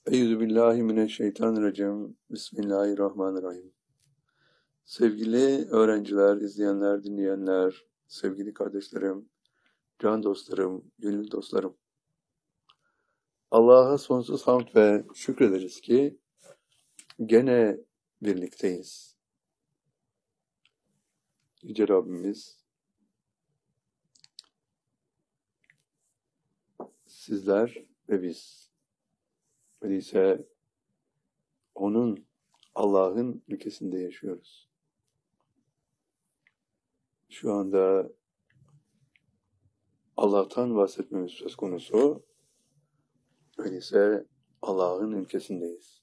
Euzubillahimineşşeytanirracim. Bismillahirrahmanirrahim. Sevgili öğrenciler, izleyenler, dinleyenler, sevgili kardeşlerim, can dostlarım, gönül dostlarım. Allah'a sonsuz hamd ve şükrederiz ki gene birlikteyiz. Yüce Rabbimiz sizler ve biz. Öyleyse onun, Allah'ın ülkesinde yaşıyoruz. Şu anda Allah'tan bahsetmemiz söz konusu. Öyleyse Allah'ın ülkesindeyiz.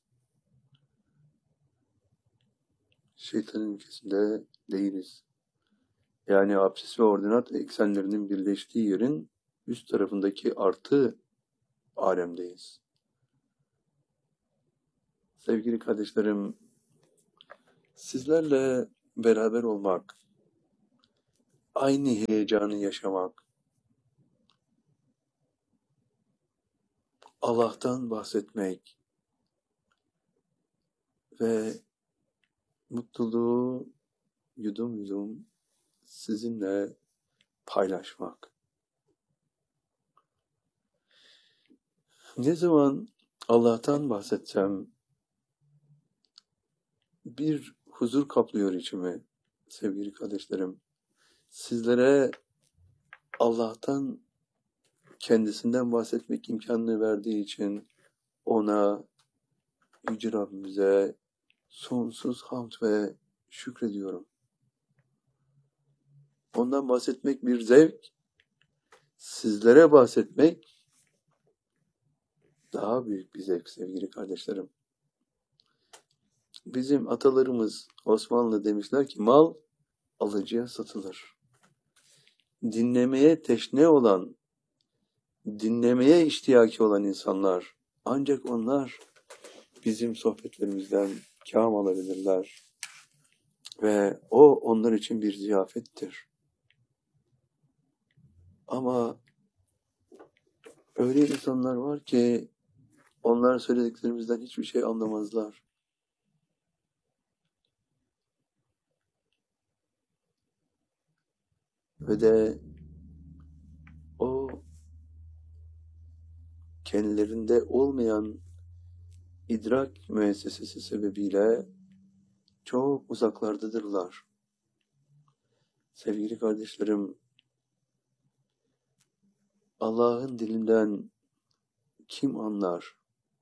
Şeytanın ülkesinde değiliz. Yani apsis ve ordinat eksenlerinin birleştiği yerin üst tarafındaki artı alemdeyiz. Sevgili kardeşlerim, sizlerle beraber olmak, aynı heyecanı yaşamak, Allah'tan bahsetmek ve mutluluğu yudum yudum sizinle paylaşmak. Ne zaman Allah'tan bahsetsem bir huzur kaplıyor içimi sevgili kardeşlerim. Sizlere Allah'tan, kendisinden bahsetmek imkanını verdiği için ona, Yüce Rabbimize sonsuz hamd ve şükrediyorum. Ondan bahsetmek bir zevk, sizlere bahsetmek daha büyük bir zevk sevgili kardeşlerim. Bizim atalarımız Osmanlı demişler ki mal alıcıya satılır. Dinlemeye teşne olan, dinlemeye iştiyaki olan insanlar, ancak onlar bizim sohbetlerimizden kâm alabilirler. Ve o onlar için bir ziyafettir. Ama öyle insanlar var ki onlar söylediklerimizden hiçbir şey anlamazlar. Ve de o kendilerinde olmayan idrak müessesesi sebebiyle çok uzaklardadırlar. Sevgili kardeşlerim, Allah'ın dilinden kim anlar?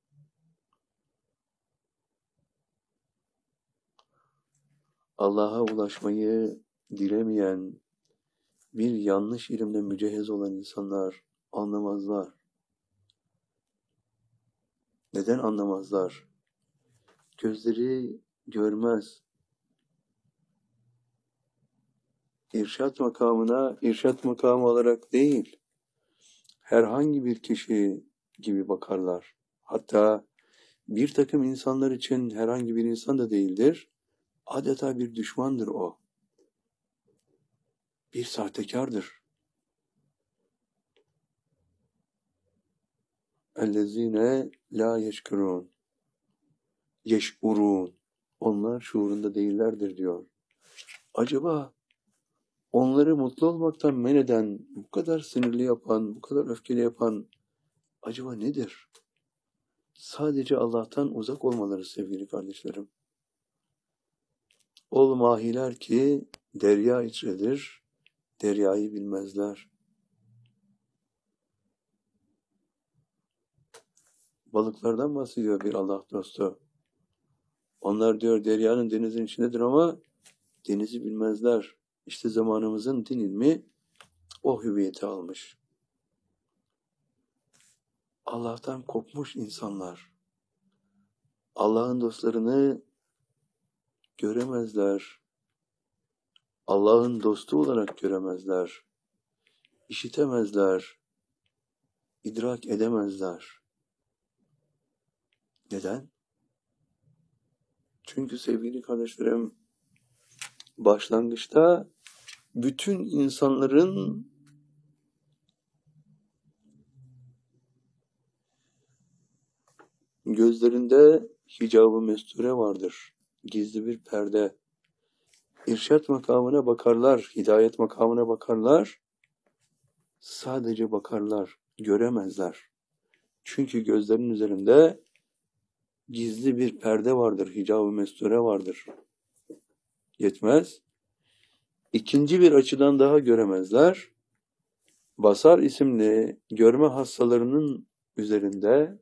Allah'a ulaşmayı dilemeyen, bir yanlış ilimle mücehez olan insanlar anlamazlar. Neden anlamazlar? Gözleri görmez. İrşad makamına irşad makamı olarak değil, herhangi bir kişi gibi bakarlar. Hatta bir takım insanlar için herhangi bir insan da değildir. Adeta bir düşmandır o. Bir sahtekardır. اَلَّذ۪ينَ لَا يَشْكُرُونَ yeş'urun. Onlar şuurunda değillerdir diyor. Acaba onları mutlu olmaktan men eden, bu kadar sinirli yapan, bu kadar öfkeli yapan acaba nedir? Sadece Allah'tan uzak olmaları sevgili kardeşlerim. Ol mahiler ki derya içredir, deryayı bilmezler. Balıklardan bahsediyor bir Allah dostu. Onlar diyor deryanın, denizin içindedir ama denizi bilmezler. İşte zamanımızın din ilmi o hüviyeti almış. Allah'tan kopmuş insanlar, Allah'ın dostlarını göremezler. Allah'ın dostu olarak göremezler. İşitemezler. İdrak edemezler. Neden? Çünkü sevgili kardeşlerim, başlangıçta bütün insanların Gözlerinde hicab-ı mesture vardır. Gizli bir perde. İrşad makamına bakarlar, hidayet makamına bakarlar. Sadece bakarlar, göremezler. Çünkü gözlerinin üzerinde gizli bir perde vardır, hicab-ı mesture vardır. Yetmez. İkinci bir açıdan daha göremezler. Basar isimli görme hastalarının üzerinde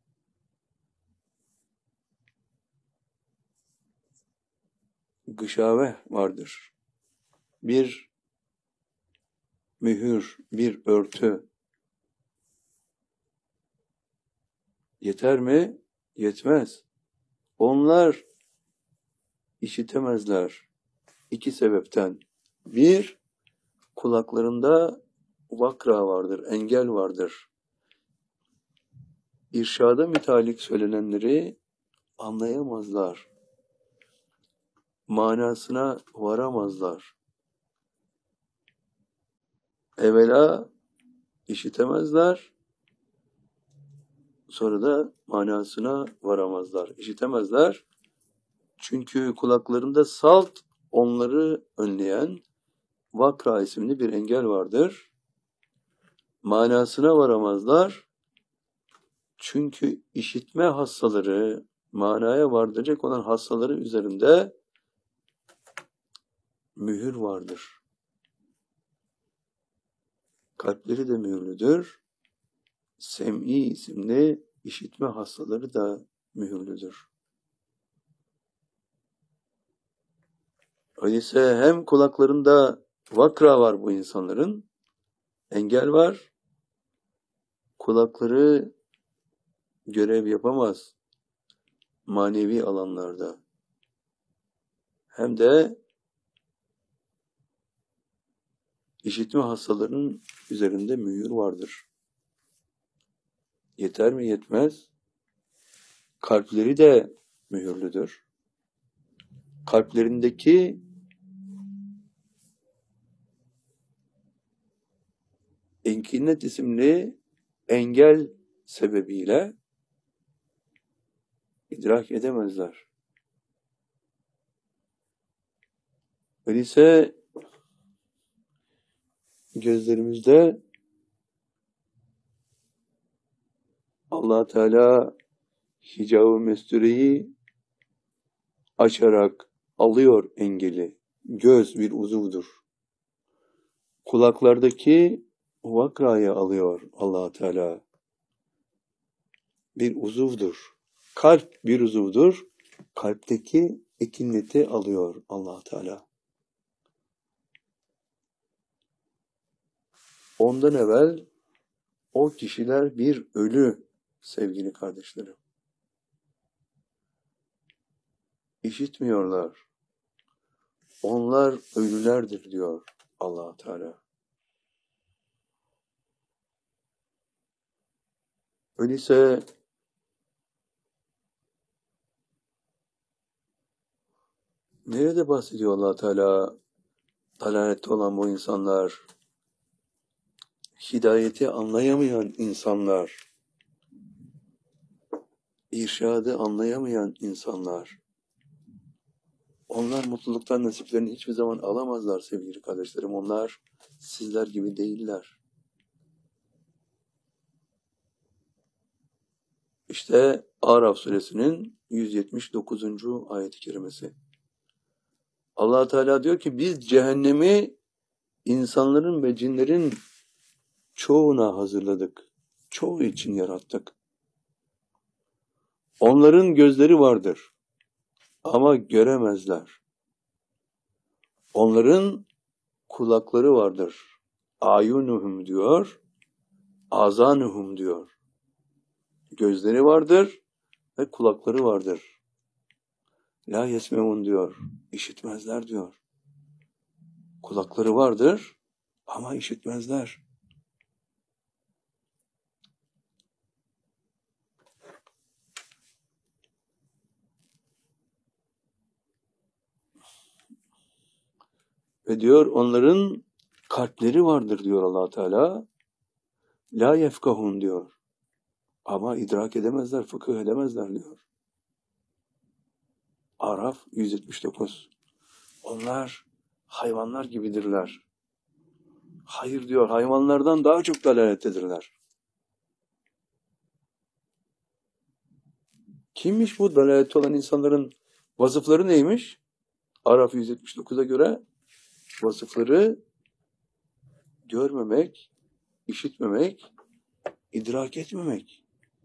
gışave vardır. Bir mühür, bir örtü. Yeter mi? Yetmez. Onlar işitemezler. İki sebepten. Bir, kulaklarında vakra vardır, engel vardır. İrşada mütalik söylenenleri anlayamazlar. Manasına varamazlar. Evvela işitemezler, sonra da manasına varamazlar. İşitemezler, çünkü kulaklarında salt onları önleyen vakra isimli bir engel vardır. Manasına varamazlar, çünkü işitme hastaları, manaya vardıracak olan hastaları üzerinde mühür vardır. Kalpleri de mühürlüdür. Sem'i isimli işitme hastaları da mühürlüdür. Öyleyse hem kulaklarında vakra var bu insanların, engel var, kulakları görev yapamaz manevi alanlarda. Hem de işitme hastalarının üzerinde mühür vardır. Yeter mi? Yetmez. Kalpleri de mühürlüdür. Kalplerindeki enkinet isimli engel sebebiyle idrak edemezler. Öyleyse gözlerimizde Allah Teala hicab-ı mestureyi açarak alıyor engeli. Göz bir uzuvdur. Kulaklardaki vakrayı alıyor Allah Teala. Bir uzuvdur. Kalp bir uzuvdur. Kalpteki ekinleti alıyor Allah Teala. Ondan evvel o kişiler bir ölü sevgili kardeşlerim. İşitmiyorlar. Onlar ölülerdir diyor Allah Teala. Öyleyse nerede bahsediyor Allah Teala dalalette olan bu insanlar, hidayeti anlayamayan insanlar, irşadı anlayamayan insanlar. Onlar mutluluktan nasiplerini hiçbir zaman alamazlar sevgili kardeşlerim. Onlar sizler gibi değiller. İşte Araf suresinin 179. ayet-i kerimesi. Allah Teala diyor ki biz cehennemi insanların ve cinlerin çoğuna hazırladık. Çoğu için yarattık. Onların gözleri vardır ama göremezler. Onların kulakları vardır. Ayunuhum diyor, azanuhum diyor. Gözleri vardır ve kulakları vardır. La yesmeun diyor, işitmezler diyor. Kulakları vardır ama işitmezler. Ve diyor onların kalpleri vardır diyor Allah Teala. La yefkahun diyor. Ama idrak edemezler, fıkıh edemezler diyor. Araf 179. Onlar hayvanlar gibidirler. Hayır diyor, hayvanlardan daha çok dalalettedirler. Kimmiş bu dalalette olan insanların vasıfları neymiş? Araf 179'a göre vasıfları görmemek, işitmemek, idrak etmemek.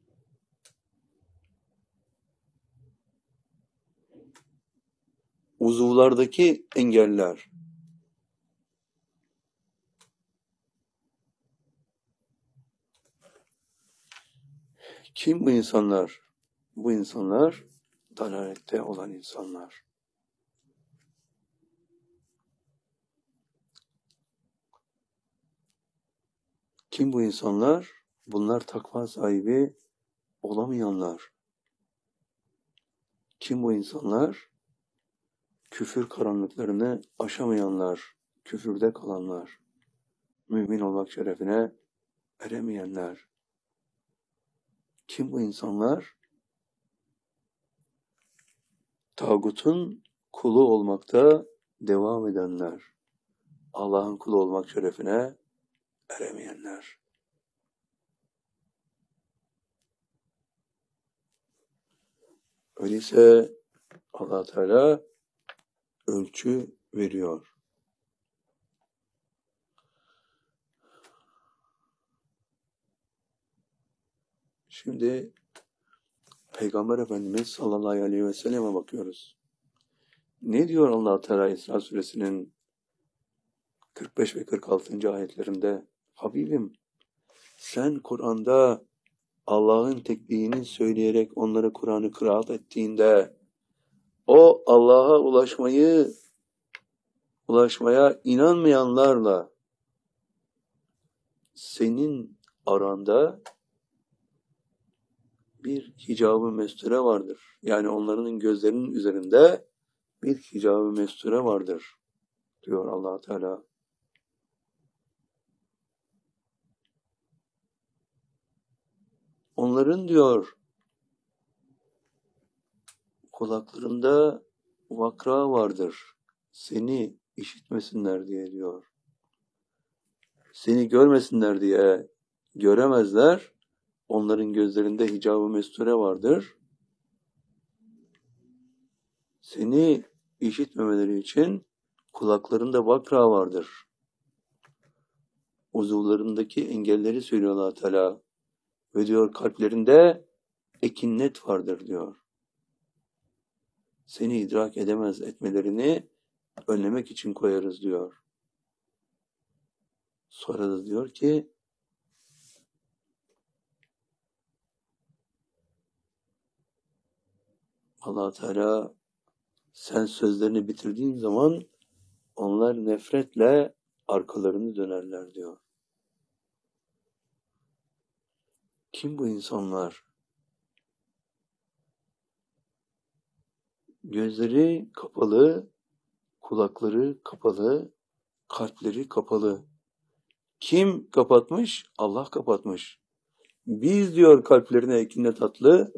Uzuvlardaki engeller. Kim bu insanlar? Bu insanlar dalalette olan insanlar. Kim bu insanlar? Bunlar takva sahibi olamayanlar. Kim bu insanlar? Küfür karanlıklarını aşamayanlar, küfürde kalanlar, mümin olmak şerefine eremeyenler. Kim bu insanlar? Tağutun kulu olmakta devam edenler, Allah'ın kulu olmak şerefine eremeyenler. Öyleyse Allah Teala ölçü veriyor. Şimdi Peygamber Efendimiz sallallahu aleyhi ve selleme bakıyoruz. Ne diyor Allah Teala İsra suresinin 45 ve 46. ayetlerinde? Habibim, sen Kur'an'da Allah'ın tekliğini söyleyerek onlara Kur'an'ı kıraat ettiğinde o Allah'a ulaşmaya inanmayanlarla senin aranda bir hicab-ı mesture vardır. Yani onların gözlerinin üzerinde bir hicab-ı mesture vardır diyor Allah Teala. Onların diyor kulaklarında vakra vardır. Seni işitmesinler diye diyor. Seni görmesinler diye göremezler. Onların gözlerinde hicab-ı mesture vardır. Seni işitmemeleri için kulaklarında vakra vardır. Uzuvlarındaki engelleri söylüyor Allah Teala. Ve diyor kalplerinde ekinnet vardır diyor. Seni idrak edemez etmelerini önlemek için koyarız diyor. Sonra da diyor ki Allah Teala sen sözlerini bitirdiğin zaman onlar nefretle arkalarını dönerler diyor. Kim bu insanlar? Gözleri kapalı, kulakları kapalı, kalpleri kapalı. Kim kapatmış? Allah kapatmış. Biz diyor kalplerine ekinle tatlı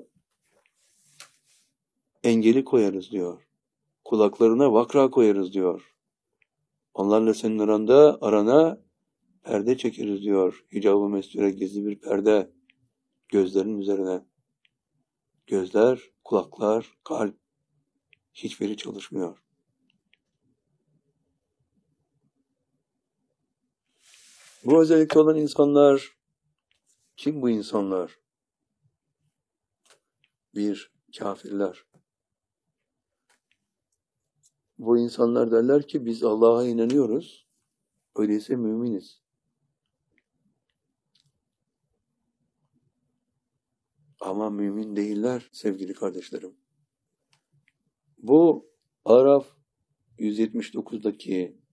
engeli koyarız diyor. Kulaklarına vakra koyarız diyor. Onlarla senin arana perde çekeriz diyor. Hicab-ı mesture gizli bir perde gözlerin üzerine. Gözler, kulaklar, kalp hiçbiri çalışmıyor. Bu özellikle olan insanlar kim bu insanlar? Bir, kafirler. Bu insanlar derler ki biz Allah'a inanıyoruz. Öyleyse müminiz. Ama mümin değiller sevgili kardeşlerim. Bu Araf 179'daki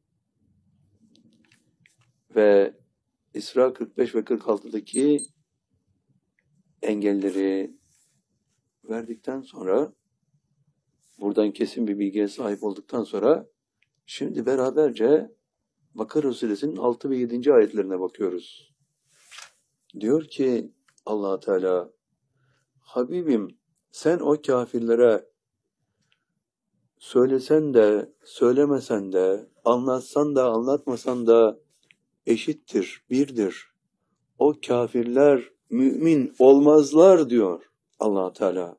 ve İsra 45 ve 46'daki engelleri verdikten sonra, buradan kesin bir bilgiye sahip olduktan sonra, şimdi beraberce Bakara Suresinin 6 ve 7. ayetlerine bakıyoruz. Diyor ki Allah Teala, Habibim, sen o kafirlere söylesen de, söylemesen de, anlatsan da, anlatmasan da eşittir, birdir. O kafirler mümin olmazlar diyor Allah Teala.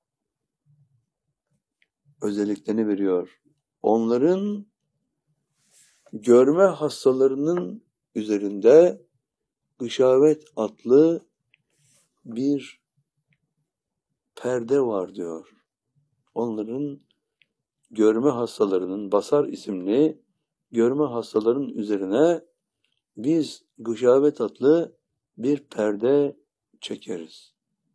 Özelliklerini veriyor. Onların görme hastalarının üzerinde gışavet adlı bir perde var diyor. Onların görme hastalarının, basar isimli görme hastalarının üzerine biz gışavet adlı bir perde çekeriz.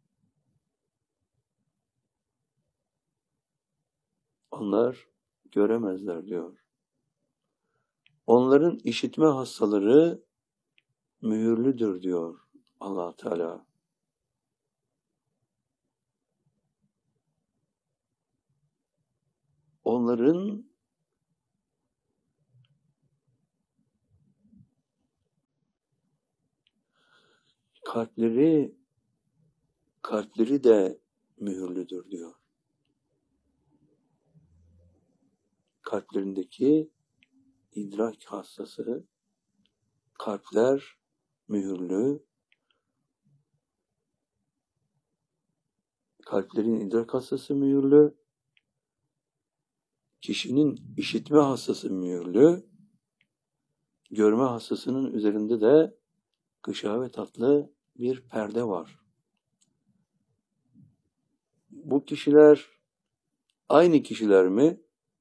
Onlar göremezler diyor. Onların işitme hastaları mühürlüdür diyor Allah Teala. Onların kalpleri de mühürlüdür diyor. Kalplerindeki idrak hastası, kalpler mühürlü, kalplerin idrak hastası mühürlü, kişinin işitme hastası mühürlü, görme hastasının üzerinde de gışavet adlı bir perde var. Bu kişiler aynı kişiler mi?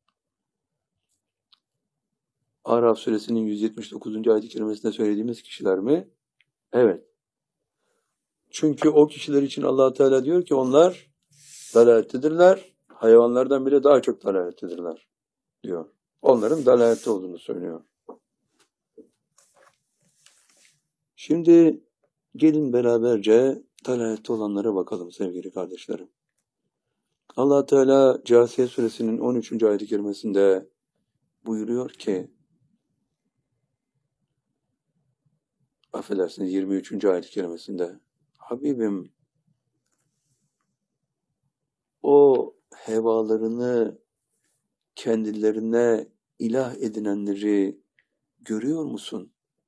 Araf suresinin 179. ayet-i kerimesinde söylediğimiz kişiler mi? Evet. Çünkü o kişiler için Allah Teala diyor ki onlar dalalettedirler. Hayvanlardan bile daha çok dalalettedirler diyor. Onların dalalette olduğunu söylüyor. Şimdi gelin beraberce dalalette olanlara bakalım sevgili kardeşlerim. Allah Teala Câsiye suresinin 13. ayet-i kerimesinde buyuruyor ki, affedersiniz 23. ayet-i kerimesinde, Habibim o hevalarını kendilerine ilah edinenleri görüyor musun?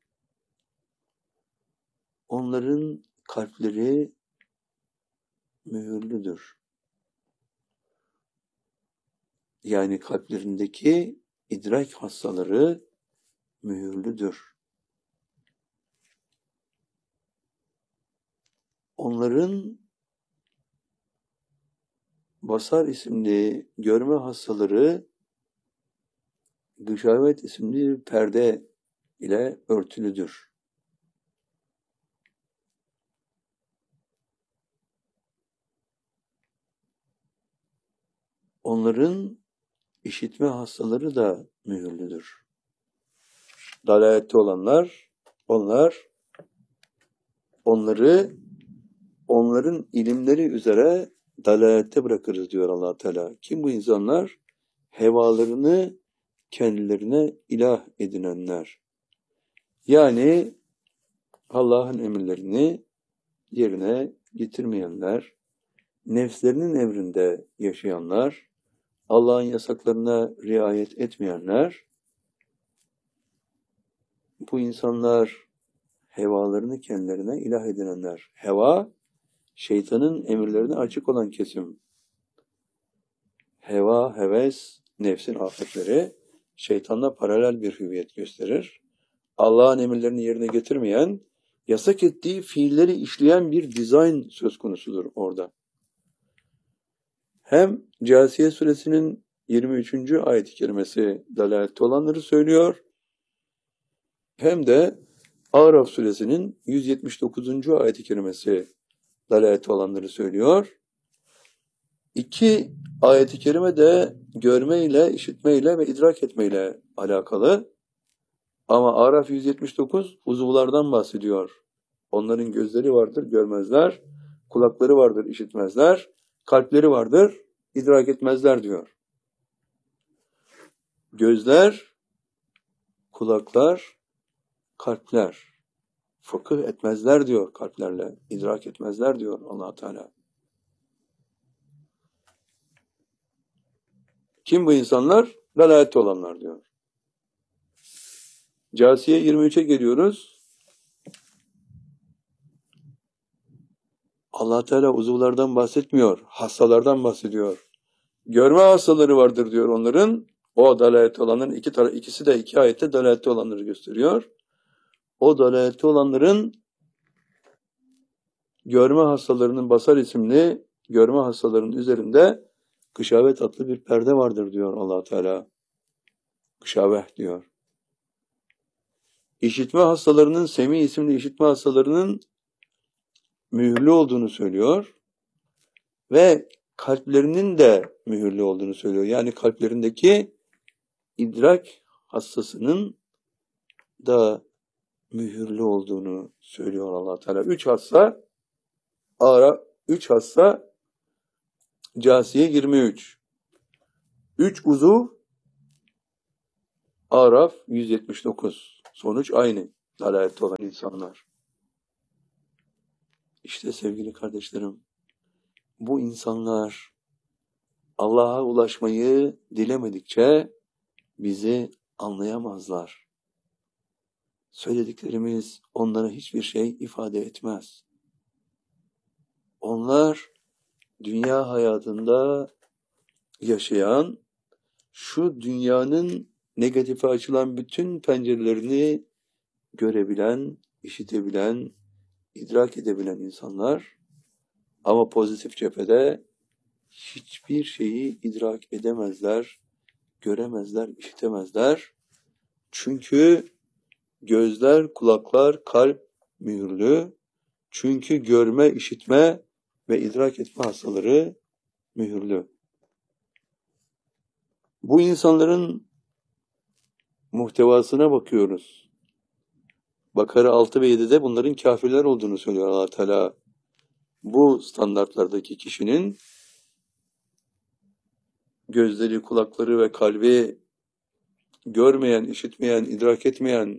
Onların kalpleri mühürlüdür. Yani kalplerindeki idrak hastaları mühürlüdür. Onların basar isimli görme hastaları gışavet isimli bir perde ile örtülüdür. Onların işitme hastaları da mühürlüdür. Dalalette olanlar, onların ilimleri üzere dalalette bırakırız diyor Allah Teala. Kim bu insanlar? Hevalarını kendilerine ilah edinenler. Yani Allah'ın emirlerini yerine getirmeyenler, nefslerinin emrinde yaşayanlar, Allah'ın yasaklarına riayet etmeyenler, bu insanlar hevalarını kendilerine ilah edinenler. Heva, şeytanın emirlerine açık olan kesim. Heva, heves, nefsin afetleri şeytanla paralel bir hüviyet gösterir. Allah'ın emirlerini yerine getirmeyen, yasak ettiği fiilleri işleyen bir dizayn söz konusudur orada. Hem Câsiye suresinin 23. ayet-i kerimesi dalalette olanları söylüyor, hem de Araf suresinin 179. ayet-i kerimesi dalalette olanları söylüyor. İki ayet-i kerime de görmeyle, işitmeyle ve idrak etmeyle alakalı. Ama Araf 179 uzuvlardan bahsediyor. Onların gözleri vardır, görmezler. Kulakları vardır, işitmezler. Kalpleri vardır, idrak etmezler diyor. Gözler, kulaklar, kalpler. Fıkıh etmezler diyor kalplerle, idrak etmezler diyor Allah Teala. Kim bu insanlar? Dalalette olanlar diyor. Câsiye 23'e geliyoruz. Allah Teala uzuvlardan bahsetmiyor, hastalardan bahsediyor. Görme hastaları vardır diyor onların. O dalalette olanların ikisi de iki ayette dalalette olanları gösteriyor. O dalalette olanların görme hastalarının basar isimli görme hastalarının üzerinde gışavet adlı bir perde vardır diyor Allah Teala. Gışaveh diyor. İşitme hastalarının, semi isimli işitme hastalarının mühürlü olduğunu söylüyor ve kalplerinin de mühürlü olduğunu söylüyor. Yani kalplerindeki idrak hastasının da mühürlü olduğunu söylüyor Allah Teala. Üç hassa Câsiye 23. 3 uzuv Araf 179. Sonuç aynı. Dalalette olan insanlar. İşte sevgili kardeşlerim, bu insanlar Allah'a ulaşmayı dilemedikçe bizi anlayamazlar. Söylediklerimiz onlara hiçbir şey ifade etmez. Onlar dünya hayatında yaşayan, şu dünyanın negatife açılan bütün pencerelerini görebilen, işitebilen, idrak edebilen insanlar ama pozitif cephede hiçbir şeyi idrak edemezler, göremezler, işitemezler. Çünkü gözler, kulaklar, kalp mühürlü. Çünkü görme, işitme ve idrak etme hastaları mühürlü. Bu insanların muhtevasına bakıyoruz. Bakara 6 ve 7'de bunların kafirler olduğunu söylüyor Allah Teala. Bu standartlardaki kişinin gözleri, kulakları ve kalbi görmeyen, işitmeyen, idrak etmeyen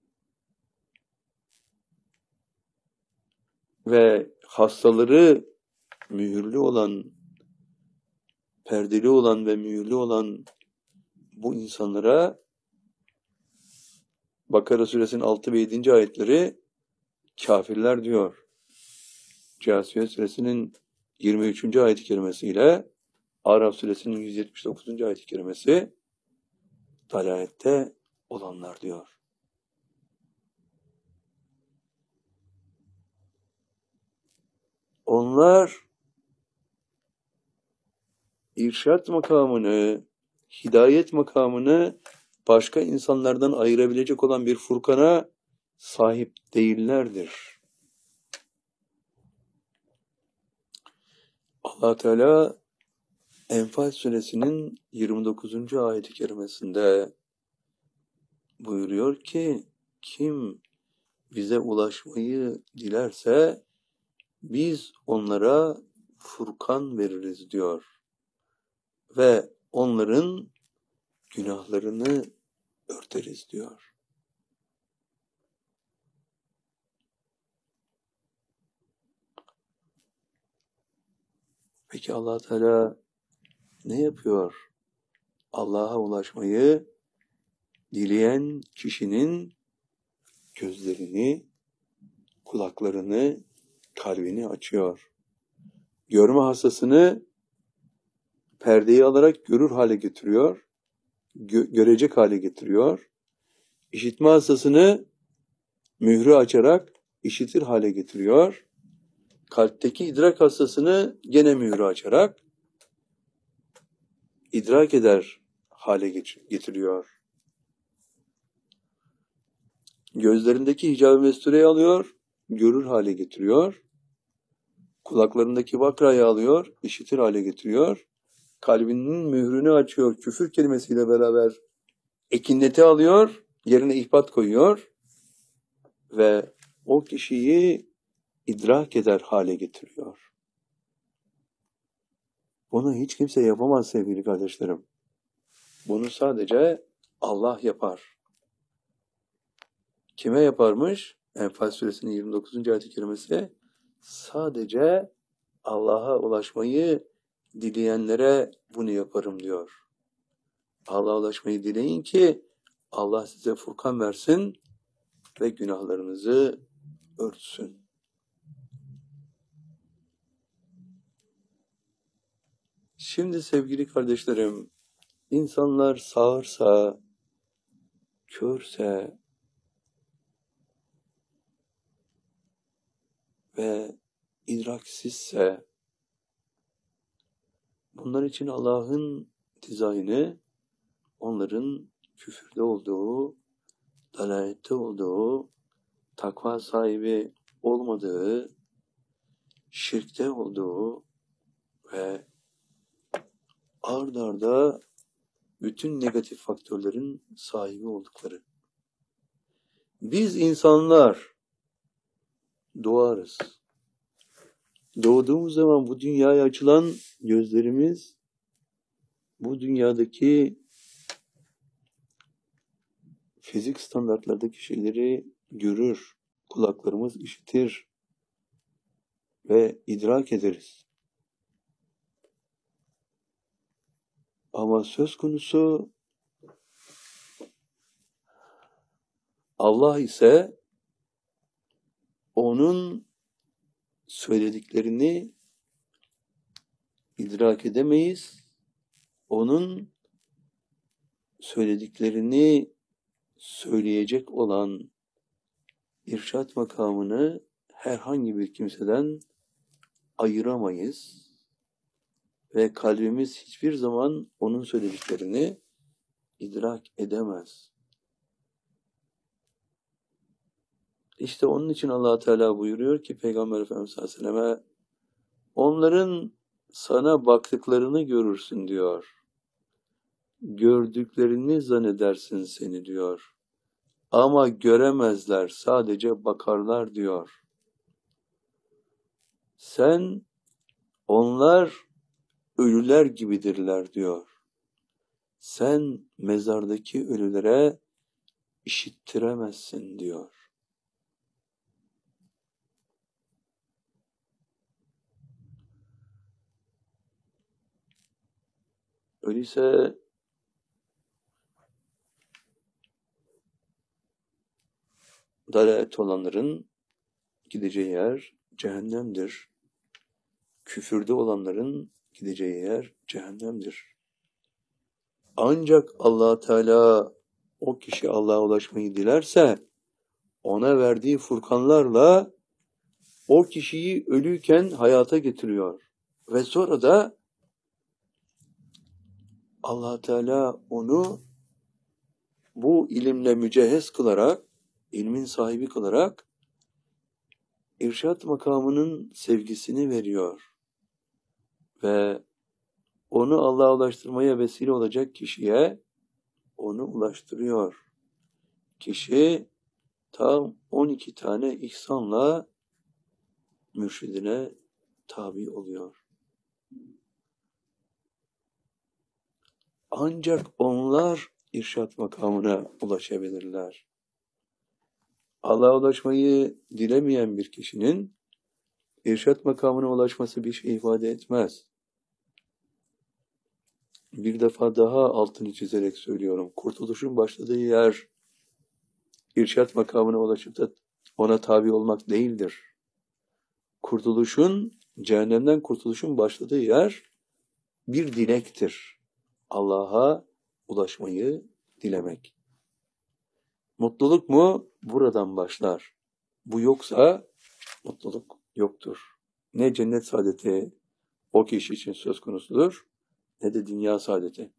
ve hastaları mühürlü olan, perdeli olan ve mühürlü olan bu insanlara Bakara suresinin 6 ve 7. ayetleri kafirler diyor. Câsiye suresinin 23. ayet-i kerimesiyle Araf suresinin 179. ayet-i kerimesi dalalette olanlar diyor. Onlar irşat makamını, hidayet makamını başka insanlardan ayırabilecek olan bir Furkan'a sahip değillerdir. Allah Teala Enfal suresinin 29. ayet-i kerimesinde buyuruyor ki kim bize ulaşmayı dilerse biz onlara Furkan veririz diyor. Ve onların günahlarını örteriz diyor. Peki Allah Teala ne yapıyor? Allah'a ulaşmayı dileyen kişinin gözlerini, kulaklarını, kalbini açıyor. Görme hastasını perdeyi alarak görür hale getiriyor. Görecek hale getiriyor. İşitme hastasını mührü açarak işitir hale getiriyor. Kalpteki idrak hastasını gene mührü açarak idrak eder hale getiriyor. Gözlerindeki hicab-ı mestureyi alıyor, görür hale getiriyor. Kulaklarındaki vakrayı alıyor, işitir hale getiriyor. Kalbinin mührünü açıyor, küfür kelimesiyle beraber ekineti alıyor, yerine ihbat koyuyor ve o kişiyi idrak eder hale getiriyor. Bunu hiç kimse yapamaz sevgili kardeşlerim. Bunu sadece Allah yapar. Kime yaparmış? Enfal suresinin 29. ayet-i kerimesi sadece Allah'a ulaşmayı dileyenlere bunu yaparım diyor. Allah'a ulaşmayı dileyin ki Allah size Furkan versin ve günahlarınızı örtsün. Şimdi sevgili kardeşlerim, insanlar sağırsa, körse ve idraksizse, bunlar için Allah'ın dizaynı onların küfürde olduğu, dalalette olduğu, takva sahibi olmadığı, şirkte olduğu ve ard arda bütün negatif faktörlerin sahibi oldukları. Biz insanlar doğarız. Doğduğumuz zaman bu dünyaya açılan gözlerimiz bu dünyadaki fizik standartlardaki şeyleri görür, kulaklarımız işitir ve idrak ederiz. Ama söz konusu Allah ise onun söylediklerini idrak edemeyiz. Onun söylediklerini söyleyecek olan irşat makamını herhangi bir kimseden ayıramayız. Ve kalbimiz hiçbir zaman onun söylediklerini idrak edemez. İşte onun için Allah Teala buyuruyor ki Peygamber Efendimiz sallallahu aleyhi ve selleme onların sana baktıklarını görürsün diyor. Gördüklerini zannedersin seni diyor. Ama göremezler, sadece bakarlar diyor. Onlar ölüler gibidirler diyor. Sen mezardaki ölülere işittiremezsin diyor. Öyleyse dalalet olanların gideceği yer cehennemdir. Küfürde olanların gideceği yer cehennemdir. Ancak Allah Teala o kişi Allah'a ulaşmayı dilerse ona verdiği furkanlarla o kişiyi ölüyken hayata getiriyor. Ve sonra da Allah Teala onu bu ilimle mücehhez kılarak, ilmin sahibi kılarak irşat makamının sevgisini veriyor. Ve onu Allah'a ulaştırmaya vesile olacak kişiye onu ulaştırıyor. Kişi tam 12 tane ihsanla mürşidine tabi oluyor. Ancak onlar irşat makamına ulaşabilirler. Allah'a ulaşmayı dilemeyen bir kişinin irşat makamına ulaşması bir şey ifade etmez. Bir defa daha altını çizerek söylüyorum. Kurtuluşun başladığı yer irşat makamına ulaşıp da ona tabi olmak değildir. Cehennemden kurtuluşun başladığı yer bir dilektir. Allah'a ulaşmayı dilemek. Mutluluk mu? Buradan başlar. Bu yoksa mutluluk yoktur. Ne cennet saadeti o kişi için söz konusudur, ne de dünya saadeti.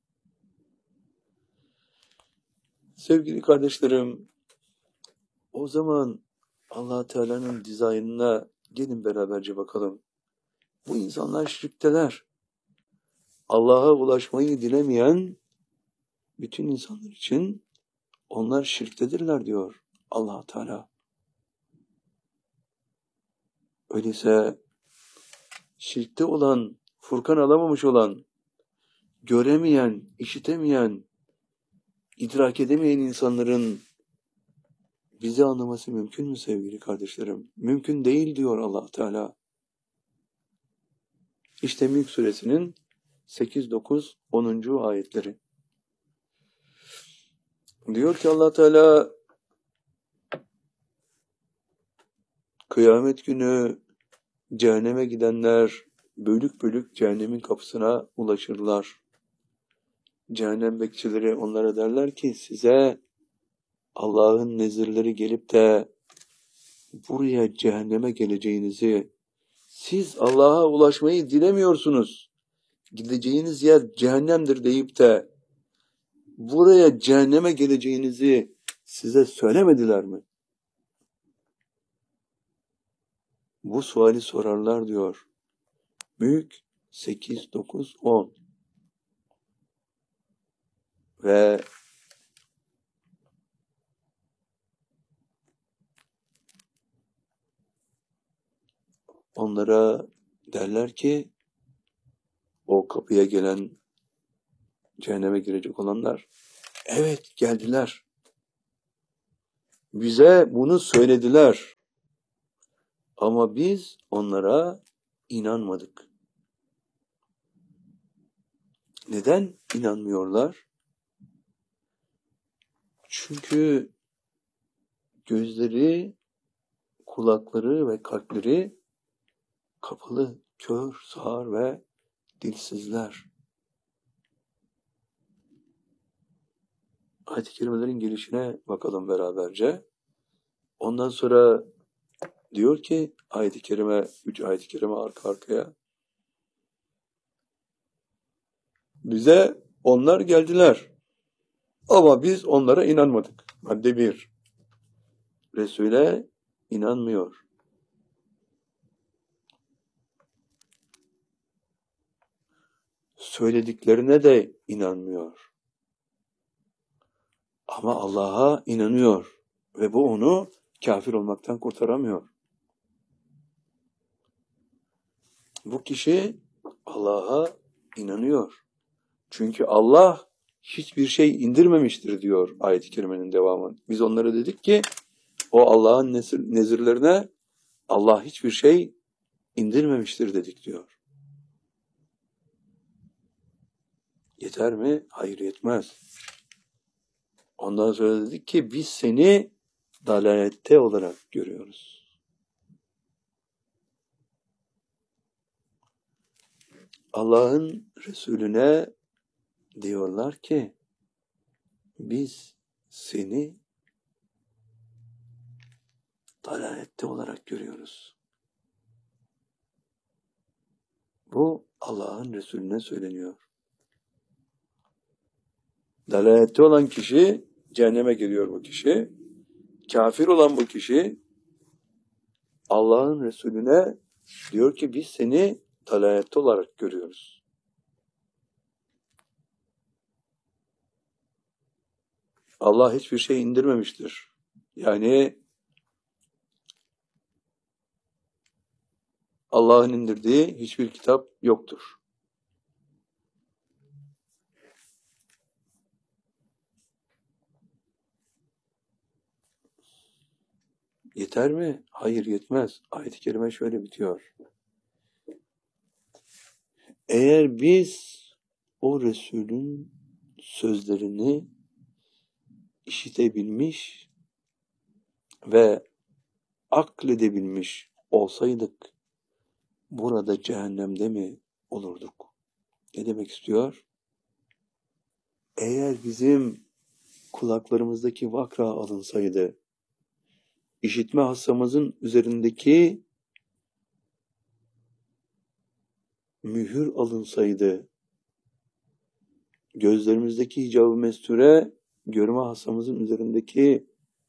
Sevgili kardeşlerim, o zaman Allah Teala'nın dizaynına gelin beraberce bakalım. Bu insanlar şirkteler. Allah'a ulaşmayı dilemeyen bütün insanlar için onlar şirktedirler diyor Allah Teala. Öyleyse şirkte olan, Furkan alamamış olan, göremeyen, işitemeyen, idrak edemeyen insanların bizi anlaması mümkün mü sevgili kardeşlerim? Mümkün değil diyor Allah Teala. İşte Mülk Suresinin 8, 9, 10. ayetleri. Diyor ki Allah Teala kıyamet günü cehenneme gidenler bölük bölük cehennemin kapısına ulaşırlar. Cehennem bekçileri onlara derler ki size Allah'ın nezirleri gelip de buraya cehenneme geleceğinizi, siz Allah'a ulaşmayı dilemiyorsunuz, gideceğiniz yer cehennemdir deyip de buraya cehenneme geleceğinizi size söylemediler mi? Bu suali sorarlar diyor. Mülk 8, 9, 10 ve onlara derler ki o kapıya gelen cehenneme girecek olanlar, evet geldiler. Bize bunu söylediler. Ama biz onlara inanmadık. Neden inanmıyorlar? Çünkü gözleri, kulakları ve kalpleri kapalı, kör, sağır ve dilsizler. Ayet-i kerimelerin gelişine bakalım beraberce. Ondan sonra diyor ki ayet-i kerime, 3 ayet-i kerime arka arkaya. Bize onlar geldiler. Ama biz onlara inanmadık. Madde 1. Resul'e inanmıyor. Söylediklerine de inanmıyor. Ama Allah'a inanıyor. Ve bu onu kafir olmaktan kurtaramıyor. Bu kişi Allah'a inanıyor. Çünkü Allah hiçbir şey indirmemiştir diyor ayet-i kerimenin devamı. Biz onlara dedik ki o Allah'ın nezirlerine Allah hiçbir şey indirmemiştir dedik diyor. Yeter mi? Hayır, yetmez. Ondan sonra dedik ki biz seni dalalette olarak görüyoruz. Allah'ın Resulüne diyorlar ki biz seni dalalette olarak görüyoruz. Bu Allah'ın Resulüne söyleniyor. Dalalette olan kişi cehenneme giriyor bu kişi. Kafir olan bu kişi Allah'ın Resulüne diyor ki biz seni dalalette olarak görüyoruz. Allah hiçbir şey indirmemiştir. Yani Allah'ın indirdiği hiçbir kitap yoktur. Yeter mi? Hayır, yetmez. Ayet-i kerime şöyle bitiyor. Eğer biz o Resulün sözlerini işitebilmiş ve akledebilmiş olsaydık burada cehennemde mi olurduk? Ne demek istiyor? Eğer bizim kulaklarımızdaki vakra alınsaydı, işitme hassamızın üzerindeki mühür alınsaydı, gözlerimizdeki hicab-ı mesture, görme hassamızın üzerindeki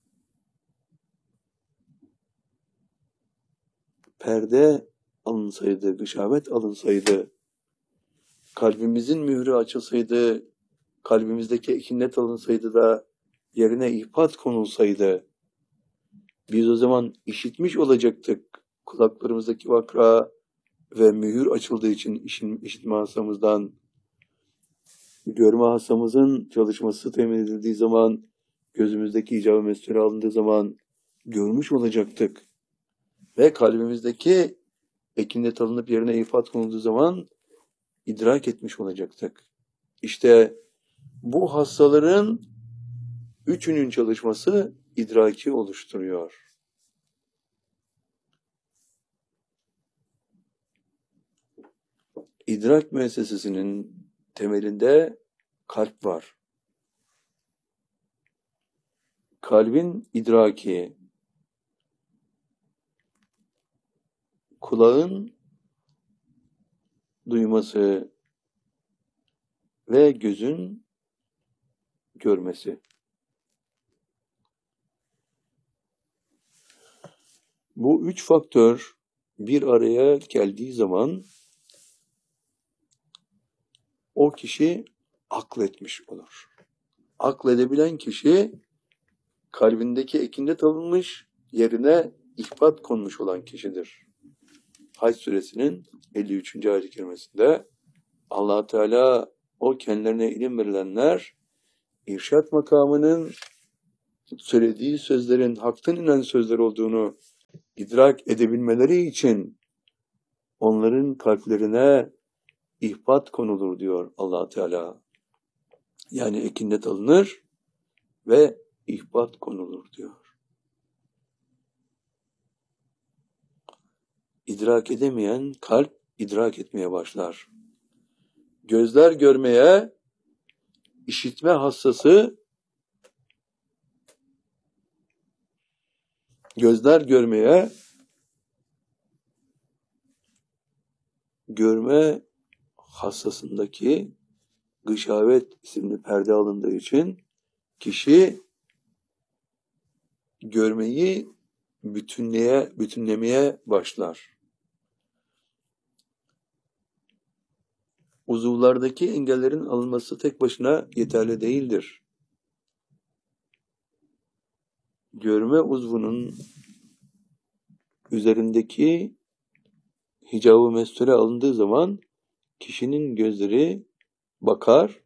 perde alınsaydı, gışavet alınsaydı, kalbimizin mührü açılsaydı, kalbimizdeki ekinnet alınsaydı da yerine ihpat konulsaydı, biz o zaman işitmiş olacaktık. Kulaklarımızdaki vakra ve mühür açıldığı için işitme hassamızdan, görme hassamızın çalışması temin edildiği zaman, gözümüzdeki icab-ı mesture alındığı zaman görmüş olacaktık. Ve kalbimizdeki ekinnet alınıp yerine ifat konulduğu zaman idrak etmiş olacaktık. İşte bu hastaların Üçünün çalışması idraki oluşturuyor. İdrak müessesesinin temelinde kalp var. Kalbin idraki, kulağın duyması ve gözün görmesi. Bu üç faktör bir araya geldiği zaman o kişi akletmiş olur. Akledebilen kişi kalbindeki ekindet alınmış, yerine ihbat konmuş olan kişidir. Hac suresinin 53. ayet-i kerimesinde Allah Teala o kendilerine ilim verilenler irşat makamının söylediği sözlerin haktan inen sözler olduğunu idrak edebilmeleri için onların kalplerine ihbat konulur diyor Allah Teala. Yani ekindet alınır ve ihbat konulur diyor. İdrak edemeyen kalp idrak etmeye başlar. Gözler görmeye, işitme hassası, gözler görmeye, görme hassasındaki gışavet isimli perde alındığı için kişi görmeyi bütünlemeye başlar. Uzuvlardaki engellerin alınması tek başına yeterli değildir. Görme uzvunun üzerindeki hicab-ı mesture alındığı zaman kişinin gözleri bakar.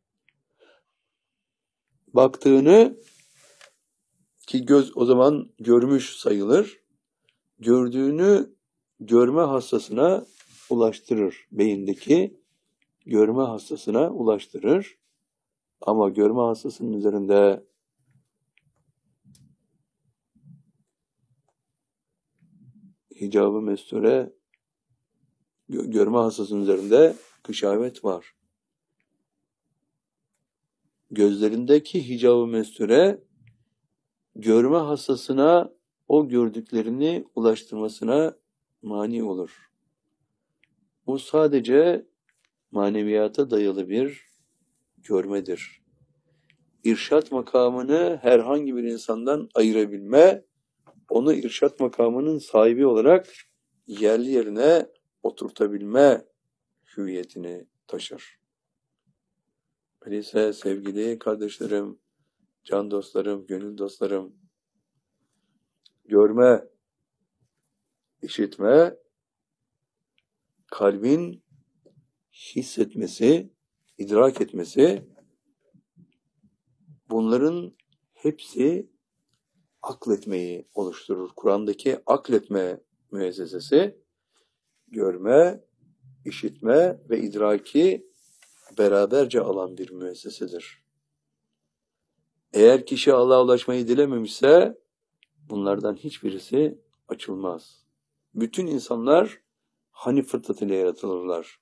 Baktığını, ki göz o zaman görmüş sayılır, gördüğünü görme hassasına ulaştırır. Beyindeki görme hassasına ulaştırır. Ama görme hassasının üzerinde hicab-ı mesture, görme hassasının üzerinde gışavet var. Gözlerindeki hicab-ı mesture görme hassasına o gördüklerini ulaştırmasına mani olur. Bu sadece maneviyata dayalı bir görmedir. İrşat makamını herhangi bir insandan ayırabilme, onu irşat makamının sahibi olarak yerli yerine oturtabilme hüviyetini taşır. Öyleyse sevgili kardeşlerim, can dostlarım, gönül dostlarım, görme, işitme, kalbin hissetmesi, idrak etmesi, bunların hepsi akletmeyi oluşturur. Kur'an'daki akletme müessesesi, görme, işitme ve idraki beraberce alan bir müessesedir. Eğer kişi Allah'a ulaşmayı dilememişse bunlardan hiçbirisi açılmaz. Bütün insanlar hani fırtlatıyla yaratılırlar.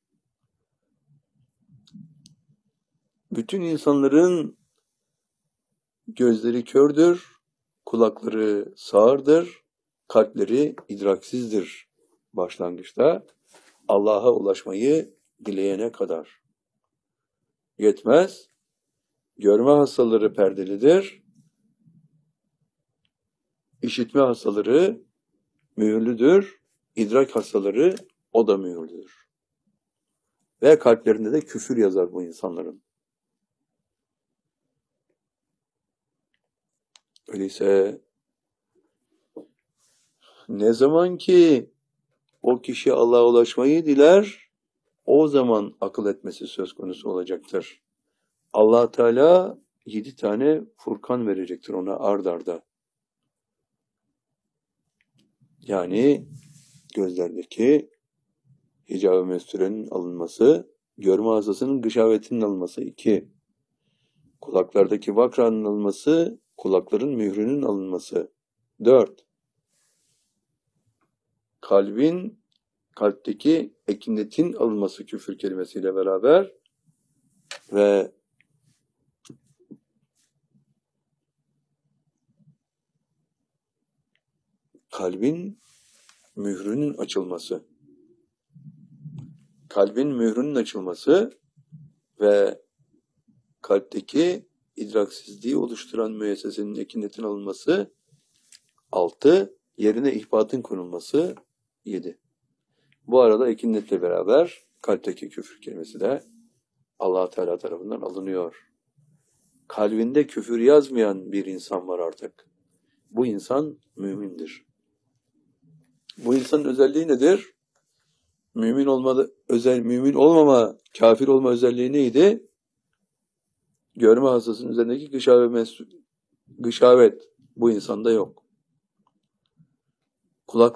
Bütün insanların gözleri kördür, kulakları sağırdır, kalpleri idraksizdir başlangıçta. Allah'a ulaşmayı dileyene kadar. Yetmez, görme hastaları perdelidir, işitme hastaları mühürlüdür, idrak hastaları o da mühürlüdür. Ve kalplerinde de küfür yazar bu insanların. Öyleyse ne zaman ki o kişi Allah'a ulaşmayı diler, o zaman akıl etmesi söz konusu olacaktır. Allah Teala 7 tane Furkan verecektir ona ard arda. Yani gözlerdeki hicab-ı mesturenin alınması, görme hassasının gışavetinin alınması 2. Kulaklardaki vakranın alınması, kulakların mührünün alınması. 4. Kalpteki ekinetin alınması küfür kelimesiyle beraber ve kalbin mührünün açılması. Kalbin mührünün açılması ve kalpteki idraksizliği oluşturan müessesenin ekinetin alınması. 6. Yerine ihbatın konulması. 7. Bu arada ekinetle beraber kalpteki küfür kelimesi de Allah Teala tarafından alınıyor. Kalbinde küfür yazmayan bir insan var artık. Bu insan mümindir. Bu insanın özelliği nedir? Mümin olmama, kafir olma özelliği neydi? Görme hastasının üzerindeki gışavet bu insanda yok. Kulak